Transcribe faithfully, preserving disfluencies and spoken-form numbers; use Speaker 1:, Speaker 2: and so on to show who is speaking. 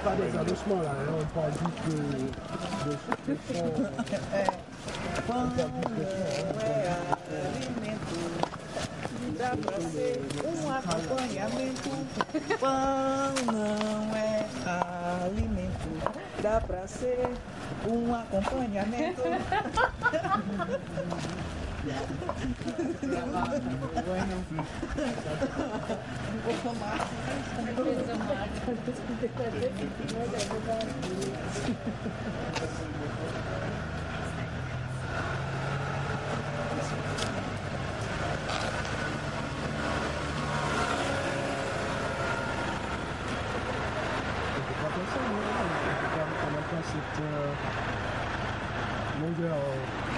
Speaker 1: pas des adossements là, hein, on parle juste de, de ce que font.
Speaker 2: Pão não é alimento, dá pra ser um acompanhamento. Pão não é alimento, dá pra ser um acompanhamento. Bueno. Un poco más.
Speaker 1: Cette longueur